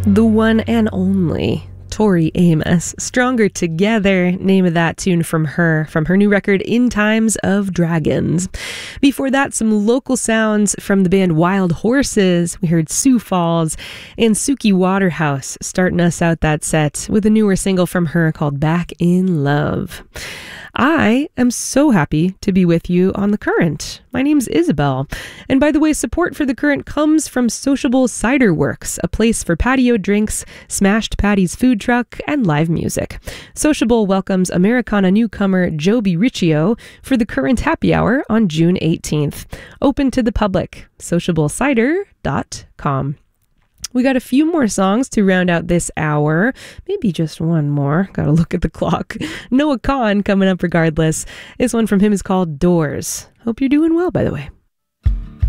The one and only Tori Amos. Stronger Together, name of that tune from her new record In Times of Dragons. Before that, some local sounds from the band Wild Horses. We heard Sioux Falls and Suki Waterhouse starting us out that set with a newer single from her called Back in Love. I am so happy to be with you on The Current. My name's Isabel. And by the way, support for The Current comes from Sociable Cider Works, a place for patio drinks, Smashed Patty's food truck, and live music. Sociable welcomes Americana newcomer Joby Riccio for The Current Happy Hour on June 18th. Open to the public. sociablecider.com. We got a few more songs to round out this hour. Maybe just one more. Gotta look at the clock. Noah Kahan coming up regardless. This one from him is called Doors. Hope you're doing well, by the way.